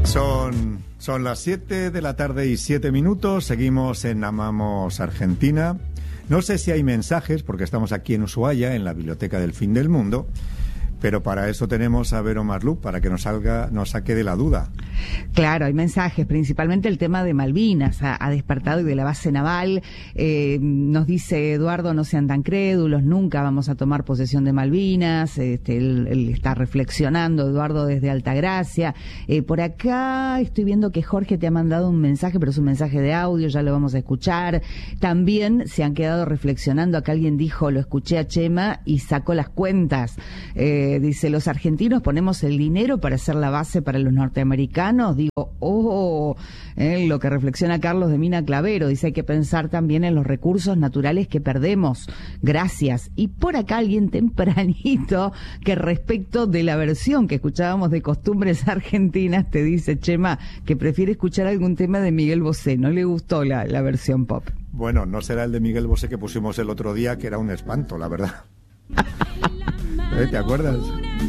Son las 7 de la tarde y 7 minutos. Seguimos en Amamos Argentina. No sé si hay mensajes, porque estamos aquí en Ushuaia, en la Biblioteca del Fin del Mundo. Pero para eso tenemos a Vero Marlú, para que nos saque de la duda. Claro, hay mensajes, principalmente el tema de Malvinas ha despertado, y de la base naval. Nos dice Eduardo, no sean tan crédulos, nunca vamos a tomar posesión de Malvinas. Él está reflexionando, Eduardo, desde Altagracia. Por acá estoy viendo que Jorge te ha mandado un mensaje, pero es un mensaje de audio, ya lo vamos a escuchar. También se han quedado reflexionando, acá alguien dijo, lo escuché a Chema y sacó las cuentas. Dice, los argentinos ponemos el dinero para hacer la base para los norteamericanos. Digo, lo que reflexiona Carlos de Mina Clavero. Dice, hay que pensar también en los recursos naturales que perdemos. Gracias. Y por acá alguien tempranito, que respecto de la versión que escuchábamos de Costumbres Argentinas, te dice, Chema, que prefiere escuchar algún tema de Miguel Bosé. No le gustó la versión pop. Bueno, no será el de Miguel Bosé que pusimos el otro día, que era un espanto, la verdad. ¿Te acuerdas?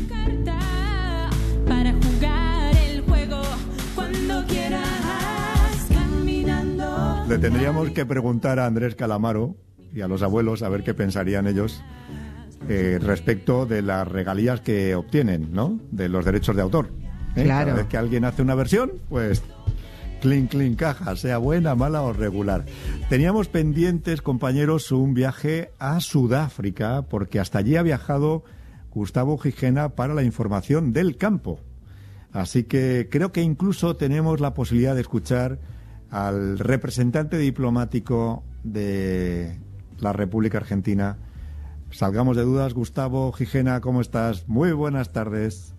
Para jugar el juego cuando quieras caminando. Le tendríamos que preguntar a Andrés Calamaro y a los abuelos a ver qué pensarían ellos respecto de las regalías que obtienen, ¿no? De los derechos de autor. Claro. Cada vez que alguien hace una versión, pues clink, clink, caja, sea buena, mala o regular. Teníamos pendientes, compañeros, un viaje a Sudáfrica, porque hasta allí ha viajado Gustavo Gijena para la información del campo. Así que creo que incluso tenemos la posibilidad de escuchar al representante diplomático de la República Argentina. Salgamos de dudas. Gustavo Gijena, ¿cómo estás? Muy buenas tardes.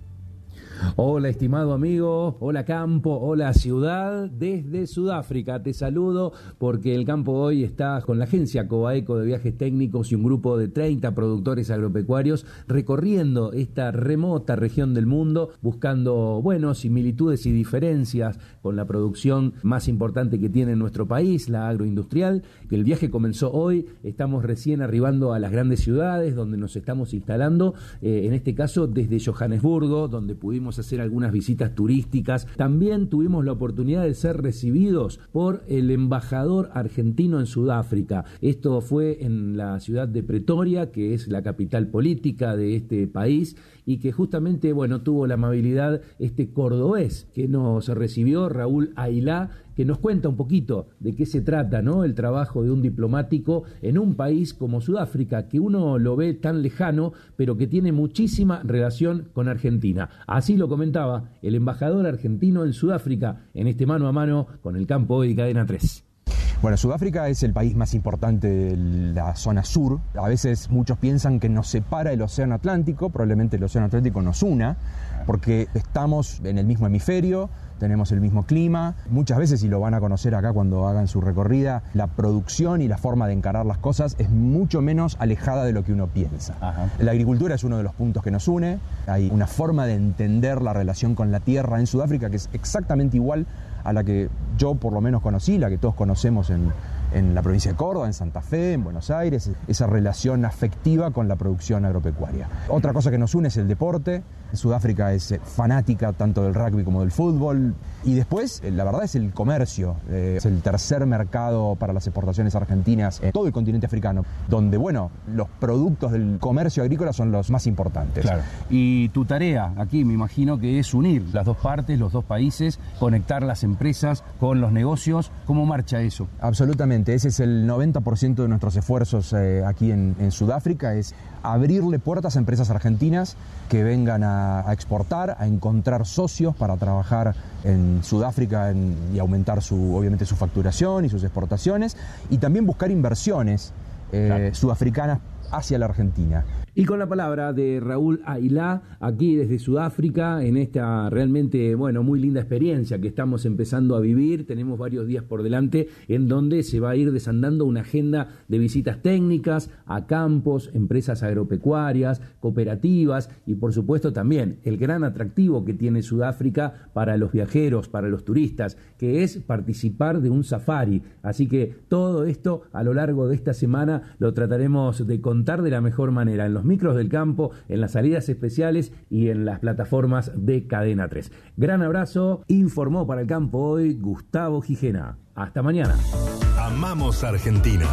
Hola, estimado amigo, hola campo, hola ciudad, desde Sudáfrica te saludo porque el campo hoy está con la agencia Cobaeco de Viajes Técnicos y un grupo de 30 productores agropecuarios recorriendo esta remota región del mundo, buscando, similitudes y diferencias con la producción más importante que tiene nuestro país, la agroindustrial, que el viaje comenzó hoy, estamos recién arribando a las grandes ciudades donde nos estamos instalando, en este caso desde Johannesburgo, donde pudimos hacer algunas visitas turísticas. También tuvimos la oportunidad de ser recibidos por el embajador argentino en Sudáfrica. Esto fue en la ciudad de Pretoria, que es la capital política de este país, y que justamente, tuvo la amabilidad cordobés que nos recibió, Raúl Ailá, que nos cuenta un poquito de qué se trata, ¿no? El trabajo de un diplomático en un país como Sudáfrica, que uno lo ve tan lejano, pero que tiene muchísima relación con Argentina. Así lo comentaba el embajador argentino en Sudáfrica, en este mano a mano con el campo hoy, Cadena 3. Bueno, Sudáfrica es el país más importante de la zona sur. A veces muchos piensan que nos separa el Océano Atlántico, probablemente el Océano Atlántico nos una, porque estamos en el mismo hemisferio, tenemos el mismo clima. Muchas veces, y lo van a conocer acá cuando hagan su recorrida, la producción y la forma de encarar las cosas es mucho menos alejada de lo que uno piensa. Ajá. La agricultura es uno de los puntos que nos une. Hay una forma de entender la relación con la tierra en Sudáfrica que es exactamente igual a la que yo por lo menos conocí, la que todos conocemos en la provincia de Córdoba, en Santa Fe, en Buenos Aires, esa relación afectiva con la producción agropecuaria. Otra cosa que nos une es el deporte. Sudáfrica es fanática tanto del rugby como del fútbol. Y después, la verdad, es el comercio. Es el tercer mercado para las exportaciones argentinas en todo el continente africano, donde, los productos del comercio agrícola son los más importantes. Claro. Y tu tarea aquí, me imagino que es unir las dos partes, los dos países, conectar las empresas con los negocios. ¿Cómo marcha eso? Absolutamente. Ese es el 90% de nuestros esfuerzos aquí en Sudáfrica, es abrirle puertas a empresas argentinas que vengan a exportar, a encontrar socios para trabajar en Sudáfrica y aumentar obviamente su facturación y sus exportaciones, y también buscar inversiones sudafricanas hacia la Argentina. Y con la palabra de Raúl Ailá, aquí desde Sudáfrica, en esta realmente, muy linda experiencia que estamos empezando a vivir. Tenemos varios días por delante en donde se va a ir desandando una agenda de visitas técnicas a campos, empresas agropecuarias, cooperativas y por supuesto también el gran atractivo que tiene Sudáfrica para los viajeros, para los turistas, que es participar de un safari. Así que todo esto a lo largo de esta semana lo trataremos de contar contar de la mejor manera en los micros del campo, en las salidas especiales y en las plataformas de Cadena 3. Gran abrazo, informó para el campo hoy Gustavo Gijena. Hasta mañana. Amamos Argentina.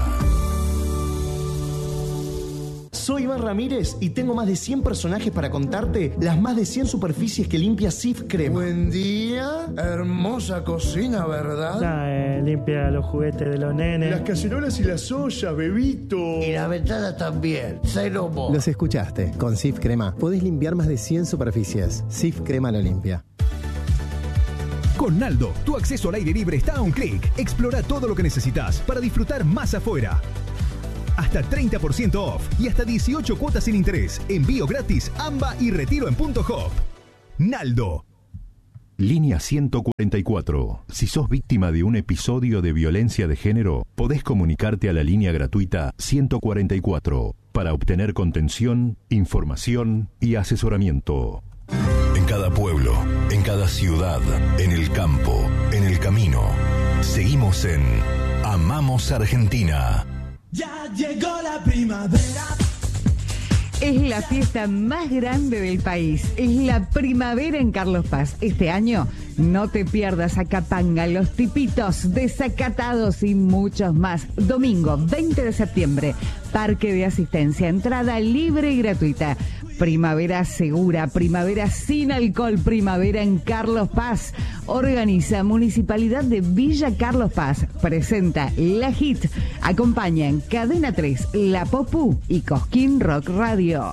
Soy Iván Ramírez y tengo más de 100 personajes para contarte las más de 100 superficies que limpia Cif Crema. Buen día, hermosa cocina, ¿verdad? Limpia los juguetes de los nenes. Las cacerolas y las ollas, bebito. Y la ventana también, cero mo. Los escuchaste, con Cif Crema podés limpiar más de 100 superficies. Cif Crema lo limpia. Con Naldo, tu acceso al aire libre está a un clic. Explora todo lo que necesitas para disfrutar más afuera. Hasta 30% off y hasta 18 cuotas sin interés. Envío gratis, AMBA y retiro en Punto Hop. Naldo. Línea 144. Si sos víctima de un episodio de violencia de género, podés comunicarte a la línea gratuita 144 para obtener contención, información y asesoramiento. En cada pueblo, en cada ciudad, en el campo, en el camino, seguimos en Amamos Argentina. Ya llegó la primavera. Es la fiesta más grande del país. Es la primavera en Carlos Paz. Este año no te pierdas a Capanga, Los Tipitos, Desacatados y muchos más. Domingo 20 de septiembre, Parque de Asistencia, entrada libre y gratuita. Primavera segura, primavera sin alcohol, primavera en Carlos Paz. Organiza Municipalidad de Villa Carlos Paz. Presenta La Hit. Acompañan Cadena 3, La Popu y Cosquín Rock Radio.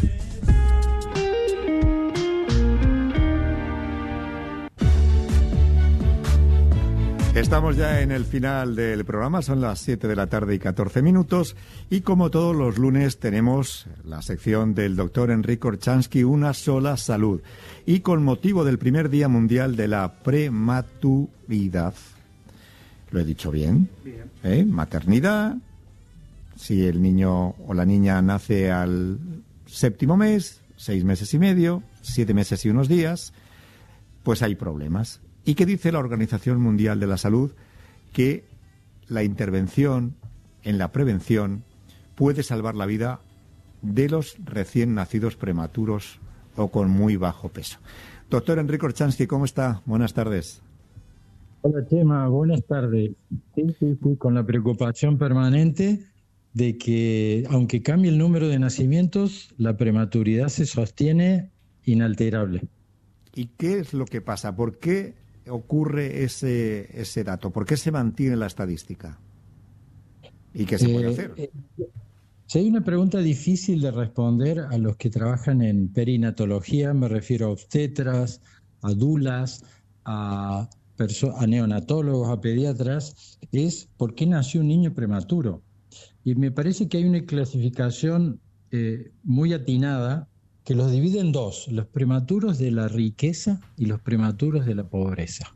Estamos ya en el final del programa, son las 7 de la tarde y 14 minutos y como todos los lunes tenemos la sección del doctor Enrique Orchansky, Una sola salud. Y con motivo del primer Día Mundial de la Prematuridad, ¿lo he dicho bien? Bien. Maternidad, si el niño o la niña nace al 7º mes, 6 meses y medio, 7 meses y unos días, pues hay problemas. ¿Y qué dice la Organización Mundial de la Salud? Que la intervención en la prevención puede salvar la vida de los recién nacidos prematuros o con muy bajo peso. Doctor Enrique Orchansky, ¿cómo está? Buenas tardes. Hola, Chema, buenas tardes. Sí, con la preocupación permanente de que, aunque cambie el número de nacimientos, la prematuridad se sostiene inalterable. ¿Y qué es lo que pasa? ¿Por qué ocurre ese dato? ¿Por qué se mantiene la estadística? ¿Y qué se puede hacer? Si hay una pregunta difícil de responder a los que trabajan en perinatología, me refiero a obstetras, a dulas, a neonatólogos, a pediatras, es ¿por qué nació un niño prematuro? Y me parece que hay una clasificación muy atinada que los divide en dos, los prematuros de la riqueza y los prematuros de la pobreza.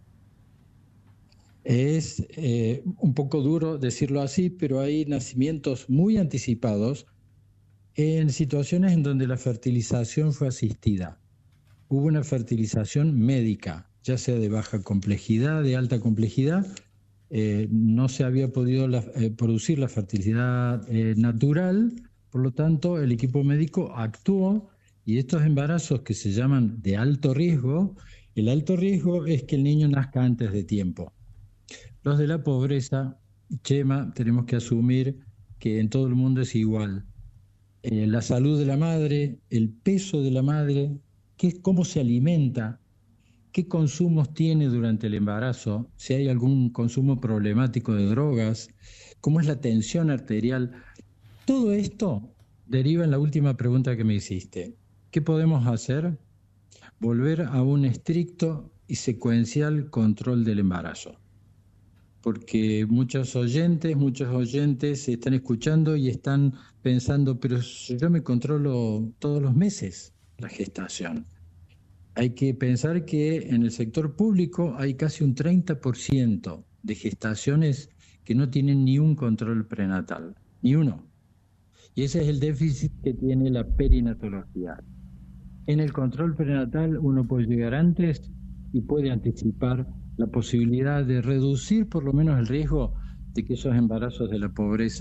Es un poco duro decirlo así, pero hay nacimientos muy anticipados en situaciones en donde la fertilización fue asistida. Hubo una fertilización médica, ya sea de baja complejidad, de alta complejidad. No se había podido producir la fertilidad natural. Por lo tanto, el equipo médico actuó y estos embarazos que se llaman de alto riesgo, el alto riesgo es que el niño nazca antes de tiempo. Los de la pobreza, Chema, tenemos que asumir que en todo el mundo es igual. La salud de la madre, el peso de la madre, cómo se alimenta, qué consumos tiene durante el embarazo, si hay algún consumo problemático de drogas, cómo es la tensión arterial. Todo esto deriva en la última pregunta que me hiciste. ¿Qué podemos hacer? Volver a un estricto y secuencial control del embarazo. Porque muchos oyentes están escuchando y están pensando, pero yo me controlo todos los meses la gestación. Hay que pensar que en el sector público hay casi un 30% de gestaciones que no tienen ni un control prenatal, ni uno. Y ese es el déficit que tiene la perinatología. En el control prenatal uno puede llegar antes y puede anticipar la posibilidad de reducir por lo menos el riesgo de que esos embarazos de la pobreza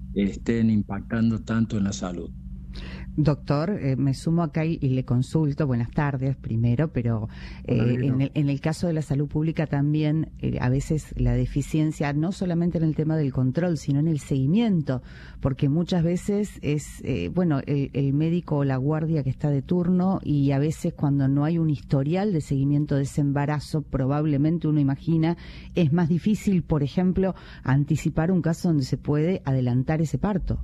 estén impactando tanto en la salud. Doctor, me sumo acá y le consulto. Buenas tardes primero, pero en el caso de la salud pública también a veces la deficiencia, no solamente en el tema del control, sino en el seguimiento, porque muchas veces es, el médico o la guardia que está de turno, y a veces cuando no hay un historial de seguimiento de ese embarazo, probablemente uno imagina, es más difícil, por ejemplo, anticipar un caso donde se puede adelantar ese parto.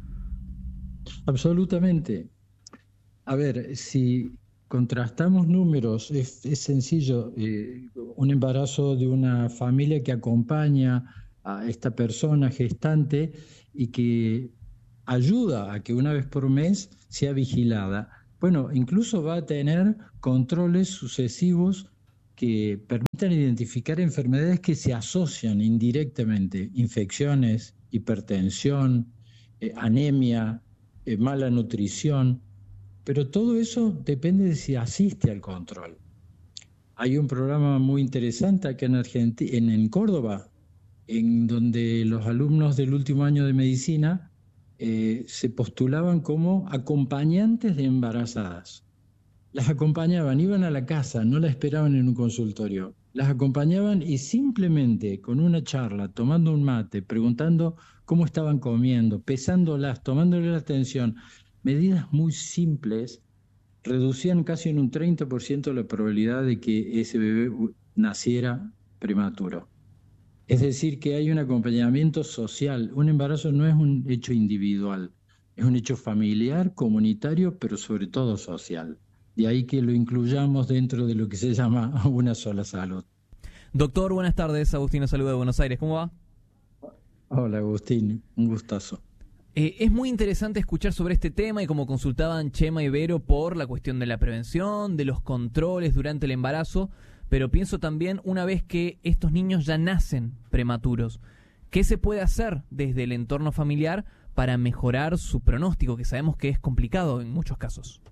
Absolutamente. A ver, si contrastamos números, es sencillo. Un embarazo de una familia que acompaña a esta persona gestante y que ayuda a que una vez por mes sea vigilada. Bueno, incluso va a tener controles sucesivos que permitan identificar enfermedades que se asocian indirectamente, infecciones, hipertensión, anemia, mala nutrición, pero todo eso depende de si asiste al control. Hay un programa muy interesante acá en Argentina, en Córdoba, en donde los alumnos del último año de medicina se postulaban como acompañantes de embarazadas. Las acompañaban, iban a la casa, no la esperaban en un consultorio. Las acompañaban y simplemente con una charla, tomando un mate, preguntando cómo estaban comiendo, pesándolas, tomándole la atención, medidas muy simples, reducían casi en un 30% la probabilidad de que ese bebé naciera prematuro. Es decir, que hay un acompañamiento social. Un embarazo no es un hecho individual, es un hecho familiar, comunitario, pero sobre todo social. De ahí que lo incluyamos dentro de lo que se llama una sola salud. Doctor, buenas tardes. Agustín, saluda de Buenos Aires. ¿Cómo va? Hola, Agustín. Un gustazo. Es muy interesante escuchar sobre este tema y como consultaban Chema y Vero por la cuestión de la prevención, de los controles durante el embarazo, pero pienso también una vez que estos niños ya nacen prematuros, ¿qué se puede hacer desde el entorno familiar para mejorar su pronóstico, que sabemos que es complicado en muchos casos?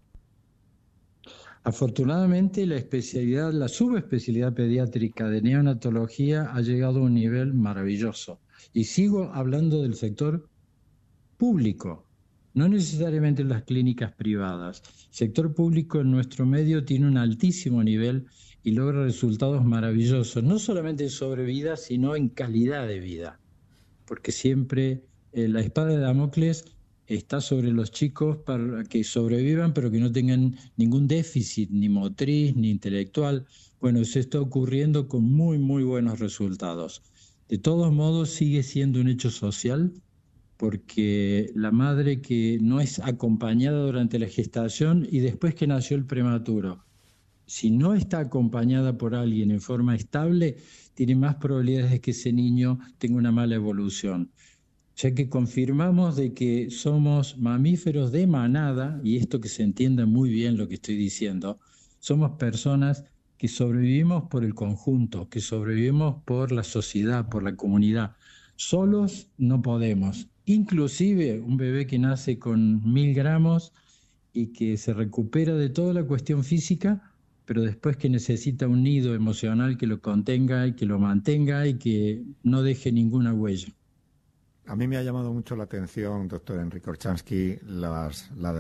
Afortunadamente la subespecialidad pediátrica de neonatología ha llegado a un nivel maravilloso. Y sigo hablando del sector público, no necesariamente las clínicas privadas. El sector público en nuestro medio tiene un altísimo nivel y logra resultados maravillosos, no solamente en sobrevida, sino en calidad de vida. Porque siempre la espada de Damocles está sobre los chicos para que sobrevivan, pero que no tengan ningún déficit, ni motriz, ni intelectual. Bueno, eso está ocurriendo con muy, muy buenos resultados. De todos modos, sigue siendo un hecho social, porque la madre que no es acompañada durante la gestación y después que nació el prematuro, si no está acompañada por alguien en forma estable, tiene más probabilidades de que ese niño tenga una mala evolución. Ya que confirmamos de que somos mamíferos de manada, y esto que se entienda muy bien lo que estoy diciendo, somos personas que sobrevivimos por el conjunto, que sobrevivimos por la sociedad, por la comunidad. Solos no podemos. Inclusive un bebé que nace con 1000 gramos y que se recupera de toda la cuestión física, pero después que necesita un nido emocional que lo contenga y que lo mantenga y que no deje ninguna huella. A mí me ha llamado mucho la atención, doctor Enrique Orchansky, la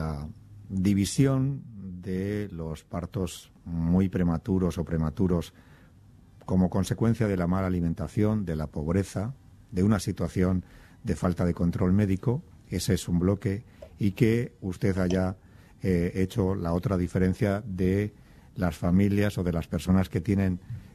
división de los partos muy prematuros o prematuros como consecuencia de la mala alimentación, de la pobreza, de una situación de falta de control médico. Ese es un bloque, y que usted haya hecho la otra diferencia de las familias o de las personas que tienen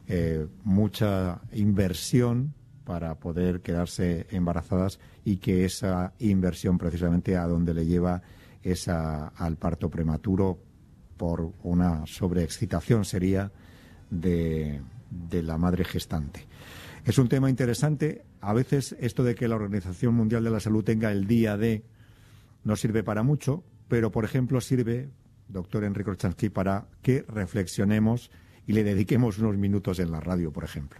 mucha inversión para poder quedarse embarazadas, y que esa inversión precisamente a donde le lleva es al parto prematuro por una sobreexcitación sería de la madre gestante. Es un tema interesante. A veces esto de que la Organización Mundial de la Salud tenga el día D no sirve para mucho, pero por ejemplo sirve, doctor Enrique Orchansky, para que reflexionemos y le dediquemos unos minutos en la radio, por ejemplo.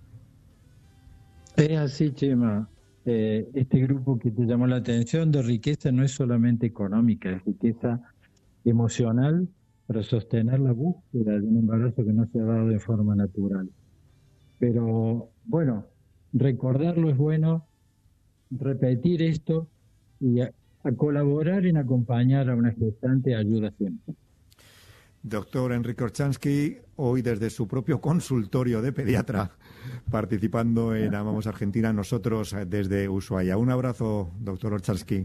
Es así, Chema. Este grupo que te llamó la atención de riqueza no es solamente económica, es riqueza emocional para sostener la búsqueda de un embarazo que no se ha dado de forma natural. Pero bueno, recordarlo es bueno, repetir esto y a colaborar en acompañar a una gestante ayuda siempre. Doctor Enrique Orchansky, hoy desde su propio consultorio de pediatra, participando en Amamos Argentina, nosotros desde Ushuaia. Un abrazo, doctor Orchansky.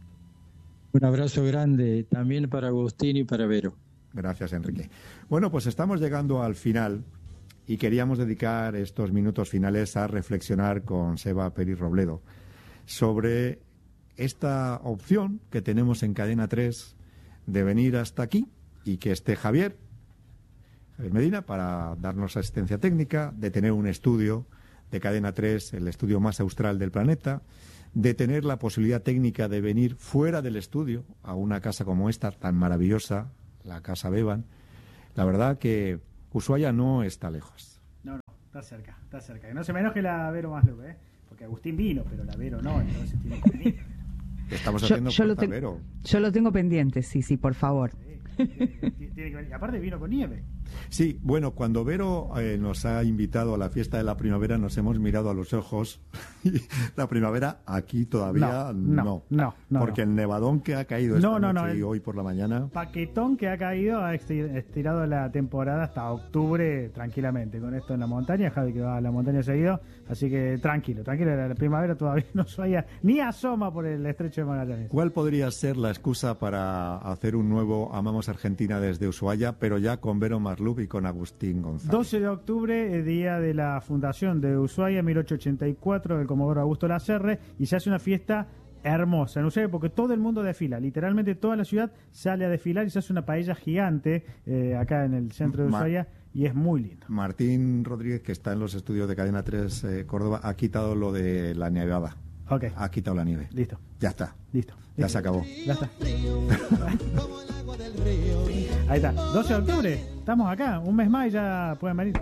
Un abrazo grande también para Agustín y para Vero. Gracias, Enrique. Bueno, pues estamos llegando al final y queríamos dedicar estos minutos finales a reflexionar con Seba Pérez Robledo sobre esta opción que tenemos en Cadena 3 de venir hasta aquí y que esté Javier Medina para darnos asistencia técnica, de tener un estudio de Cadena 3, el estudio más austral del planeta, de tener la posibilidad técnica de venir fuera del estudio a una casa como esta, tan maravillosa, la Casa Beban. La verdad que Ushuaia no está lejos. No, está cerca, está cerca. Que no se me enoje la Vero Maslow, porque Agustín vino, pero la Vero no, entonces tiene que venir. Estamos haciendo Vero. Yo lo tengo pendiente, sí, por favor. Tiene que venir. Aparte vino con nieve. Sí, bueno, cuando Vero nos ha invitado a la fiesta de la primavera, nos hemos mirado a los ojos y la primavera aquí todavía no. Porque el nevadón que ha caído esta noche y hoy por la mañana... Paquetón que ha caído ha estirado la temporada hasta octubre tranquilamente. Con esto en la montaña, Javi que va a la montaña seguido, así que tranquilo, la primavera todavía no vaya ni asoma por el estrecho de Magallanes. ¿Cuál podría ser la excusa para hacer un nuevo Amamos Argentina desde Ushuaia, pero ya con Vero Maslow y con Agustín González? 12 de octubre, día de la fundación de Ushuaia, 1884, del Comodoro Augusto Lacerre, y se hace una fiesta hermosa en Ushuaia porque todo el mundo desfila, literalmente toda la ciudad sale a desfilar y se hace una paella gigante acá en el centro de Ushuaia y es muy lindo. Martín Rodríguez, que está en los estudios de Cadena 3 Córdoba, ha quitado lo de la nevada. Okay. Ha quitado la nieve. Listo. Ya está. Listo. Ya se acabó. Ya está. Ahí está. 12 de octubre. Estamos acá. Un mes más y ya pueden venir.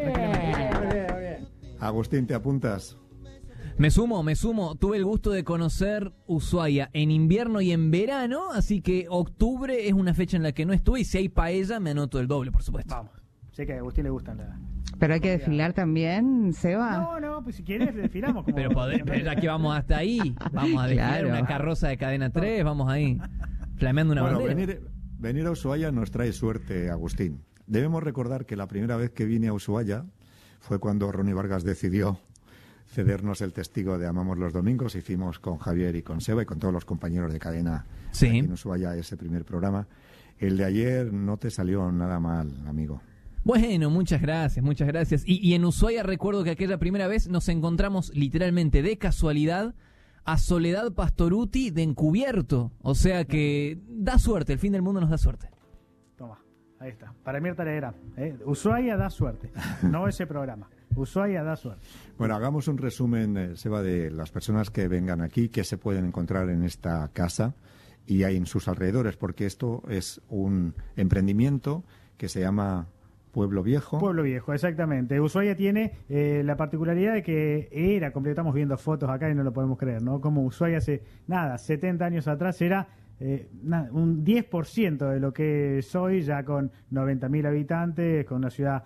Agustín, ¿te apuntas? Me sumo. Tuve el gusto de conocer Ushuaia en invierno y en verano, así que octubre es una fecha en la que no estuve y si hay paella me anoto el doble, por supuesto. Vamos. Sé que a Agustín le gustan Pero hay que desfilar también, Seba. No, pues si quieres desfilamos. Como pero ya que vamos hasta ahí, vamos a desfilar una carroza de Cadena 3, vamos ahí, flameando una bandera. Venir a Ushuaia nos trae suerte, Agustín. Debemos recordar que la primera vez que vine a Ushuaia fue cuando Ronnie Vargas decidió cedernos el testigo de Amamos los Domingos. Hicimos con Javier y con Seba y con todos los compañeros de cadena aquí en Ushuaia ese primer programa. El de ayer no te salió nada mal, amigo. Bueno, muchas gracias. Y en Ushuaia recuerdo que aquella primera vez nos encontramos literalmente de casualidad a Soledad Pastoruti de encubierto. O sea que da suerte, el fin del mundo nos da suerte. Toma, ahí está. Para Mirta Legrand, Ushuaia da suerte, no ese programa. Ushuaia da suerte. Bueno, hagamos un resumen, Seba, de las personas que vengan aquí, que se pueden encontrar en esta casa y hay en sus alrededores, porque esto es un emprendimiento que se llama Pueblo Viejo. Pueblo Viejo, exactamente. Ushuaia tiene la particularidad de que estamos viendo fotos acá y no lo podemos creer, ¿no? Como Ushuaia hace, 70 años atrás era un 10% de lo que es hoy, ya con 90.000 habitantes, con una ciudad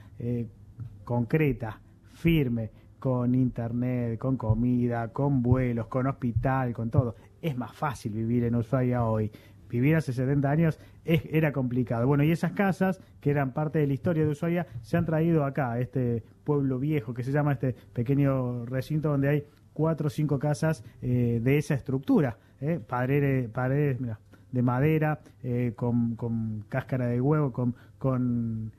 concreta, firme, con internet, con comida, con vuelos, con hospital, con todo. Es más fácil vivir en Ushuaia hoy. Vivir hace 70 años era complicado. Bueno, y esas casas, que eran parte de la historia de Ushuaia, se han traído acá, a este pueblo viejo, que se llama este pequeño recinto donde hay 4 o 5 casas de esa estructura. Paredes mira, de madera, con cáscara de huevo, con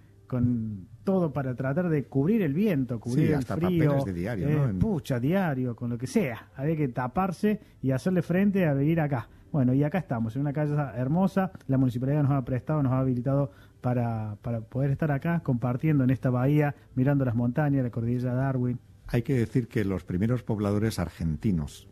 todo para tratar de cubrir el viento, cubrir el frío. Papeles de diario, ¿no? Diario, con lo que sea. Había que taparse y hacerle frente a vivir acá. Bueno, y acá estamos, en una casa hermosa. La municipalidad nos ha habilitado para poder estar acá, compartiendo en esta bahía, mirando las montañas, la cordillera Darwin. Hay que decir que los primeros pobladores argentinos,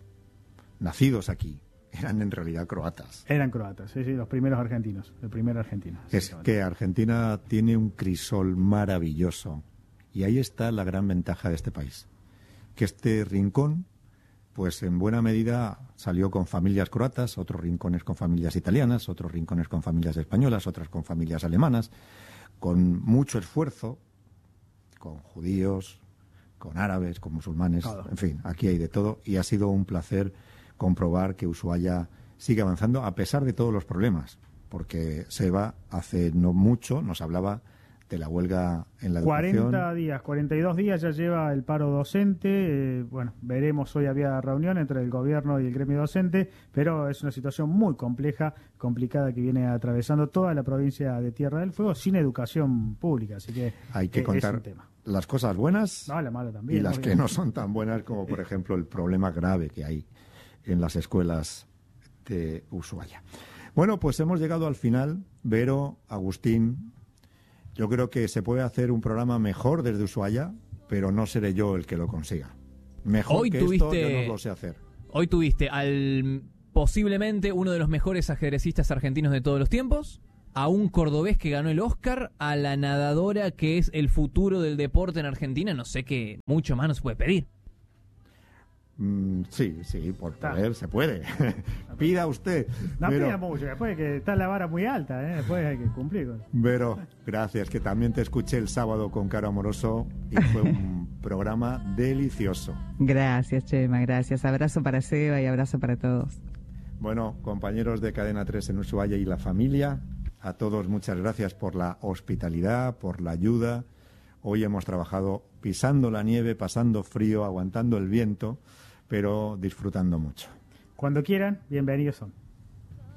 nacidos aquí, eran en realidad croatas. Eran croatas, sí, los primeros argentinos, el primer argentino. Es que Argentina tiene un crisol maravilloso y ahí está la gran ventaja de este país, que este rincón, pues en buena medida salió con familias croatas, otros rincones con familias italianas, otros rincones con familias españolas, otras con familias alemanas, con mucho esfuerzo, con judíos, con árabes, con musulmanes, en fin, aquí hay de todo y ha sido un placer comprobar que Ushuaia sigue avanzando a pesar de todos los problemas, porque Seba hace no mucho nos hablaba de la huelga en la educación. 40 días, 42 días ya lleva el paro docente. Bueno, veremos, hoy había reunión entre el gobierno y el gremio docente, pero es una situación muy complicada que viene atravesando toda la provincia de Tierra del Fuego sin educación pública, así que hay que contar es un tema. Las cosas buenas la mala también, y las que no son tan buenas, como por ejemplo el problema grave que hay en las escuelas de Ushuaia. Bueno, pues hemos llegado al final. Vero, Agustín, yo creo que se puede hacer un programa mejor desde Ushuaia, pero no seré yo el que lo consiga. Mejor Hoy que esto yo no lo sé hacer. Hoy tuviste al posiblemente uno de los mejores ajedrecistas argentinos de todos los tiempos, a un cordobés que ganó el Oscar, a la nadadora que es el futuro del deporte en Argentina. No sé qué mucho más nos puede pedir. Sí, por poder se puede. Pida usted. No pida mucho, después que está la vara muy alta, después hay que cumplir. Vero, gracias, que también te escuché el sábado con Caro Amoroso y fue un programa delicioso. Gracias, Chema, gracias. Abrazo para Seba y abrazo para todos. Bueno, compañeros de Cadena 3 en Ushuaia y la familia, a todos muchas gracias por la hospitalidad, por la ayuda. Hoy hemos trabajado pisando la nieve, pasando frío, aguantando el viento, pero disfrutando mucho. Cuando quieran, bienvenidos son.